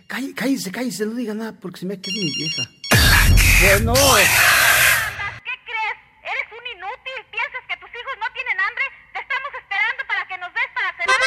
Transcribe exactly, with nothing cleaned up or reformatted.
Cállese, cállese, cállese, no diga nada porque se me queda mi vieja. La que Bueno. buena.